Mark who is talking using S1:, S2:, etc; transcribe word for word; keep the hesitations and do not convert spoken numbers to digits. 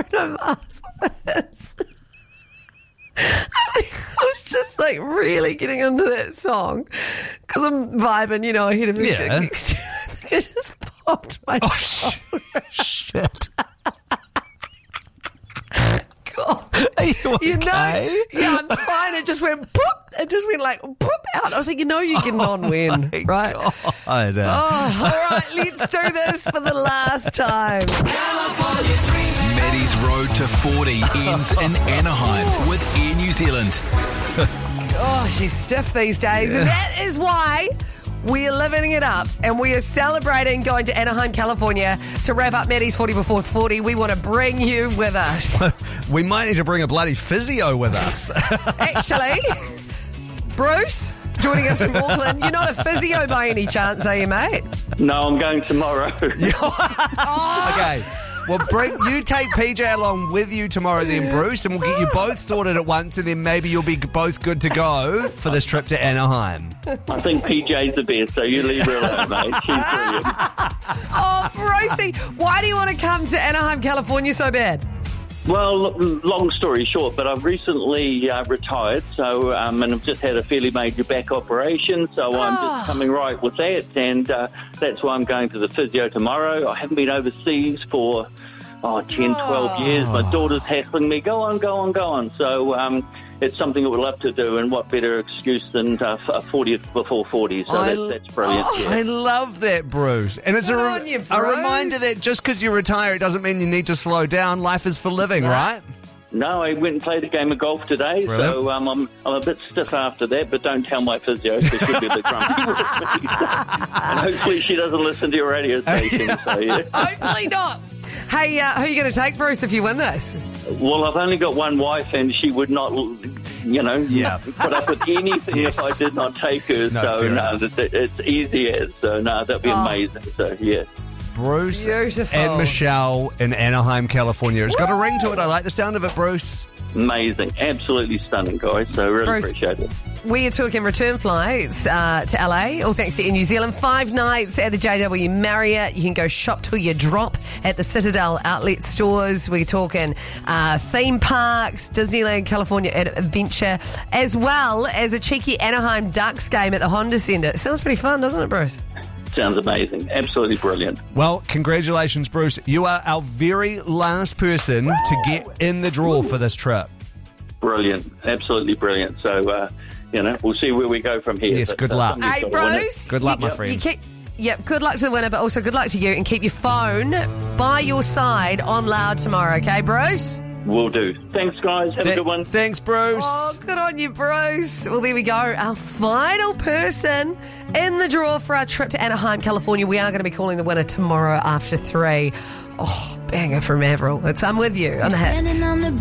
S1: Bruno Mars was. I was just like really getting into that song because I'm vibing, you know, ahead of his
S2: Yeah.
S1: gig next year. I think it just popped my
S2: Oh,
S1: shoulder.
S2: shit.
S1: God.
S2: Are you
S1: You know,
S2: okay?
S1: yeah, I'm fine. It just went poop. It just went like poop out. I was like, you know, you're getting on when,
S2: My
S1: right?
S2: God.
S1: Oh, all right, let's do this for the last time.
S3: Maddie's Road to forty ends in Anaheim with Air New Zealand.
S1: Oh, she's stiff these days, and that is why we are living it up, and we are celebrating going to Anaheim, California to wrap up Maddie's forty before forty. We want to bring you with us.
S2: We might need to bring a bloody physio with us.
S1: Actually, Bruce, joining us from Auckland, you're not a physio by any chance, are you, mate?
S4: No, I'm going tomorrow.
S2: Okay. Well, bring you take P J along with you tomorrow then, Bruce, and we'll get you both sorted at once, and then maybe you'll be both good to go for this trip to Anaheim.
S4: I think P J's the best, so you leave her alone, mate. She's brilliant.
S1: Oh, Brucey, why do you want to come to Anaheim, California so bad?
S4: Well, l- long story short, but I've recently uh, retired, so um, and I've just had a fairly major back operation, so I'm
S1: Oh.
S4: just coming right with that, and uh, that's why I'm going to the physio tomorrow. I haven't been overseas for oh, ten, twelve years. My daughter's hassling me, go on, go on, go on. So um, it's something I would love to do, and what better excuse than uh, a fortieth before forty, so
S2: I-
S4: that's, that's brilliant.
S1: Oh,
S4: yeah.
S2: I love that, Bruce. And it's a,
S1: Good
S2: re-
S1: on you,
S2: a
S1: Bruce.
S2: reminder that just because you retire, it doesn't mean you need to slow down. Life is for living, right?
S4: No, I went and played a game of golf today,
S2: Brilliant.
S4: so um, I'm I'm a bit stiff after that, but don't tell my physio because she'll be a bit grumpy with me. And hopefully she doesn't listen to your radio station, so yeah.
S1: Hopefully not. Hey, uh, who are you going to take, Bruce, if you win this?
S4: Well, I've only got one wife and she would not, you know,
S2: Yeah.
S4: put up with anything
S2: Yes.
S4: if I did not take her,
S2: No,
S4: so
S2: fair
S4: no,
S2: enough.
S4: it's, it's easy as, so no, that'd be
S1: Oh.
S4: amazing, so yeah.
S2: Bruce
S1: Beautiful.
S2: and Michelle in Anaheim, California. It's got a ring to it. I like the sound of it, Bruce.
S4: Amazing, absolutely stunning, guys, so really
S1: Bruce.
S4: appreciate it.
S1: We are talking return flights uh, to L A, all thanks to Air New Zealand. Five nights at the J W Marriott. You can go shop till you drop at the Citadel outlet stores. We're talking uh, theme parks, Disneyland, California Adventure, as well as a cheeky Anaheim Ducks game at the Honda Center. Sounds pretty fun, doesn't it, Bruce?
S4: Sounds amazing, absolutely brilliant.
S2: Well, congratulations, Bruce. You are our very last person to get in the draw for this trip.
S4: Brilliant, absolutely brilliant. So, uh, you know, we'll see where we go from here.
S2: Yes,
S4: But,
S2: good
S4: uh,
S2: luck.
S4: somebody's
S1: Hey,
S4: gotta win it.
S1: Bruce.
S2: Good luck,
S1: you,
S2: my friend.
S1: You keep, yep, good luck to the winner, but also good luck to you, and keep your phone by your side on loud tomorrow, okay, Bruce?
S4: Will do. Thanks, guys. Have a
S2: Th-
S4: good one.
S2: Thanks, Bruce.
S1: Oh, good on you, Bruce. Well, there we go. Our final person in the draw for our trip to Anaheim, California. We are going to be calling the winner tomorrow after three. Oh, banger from Avril. It's I'm With You on the hits.
S5: Standing on the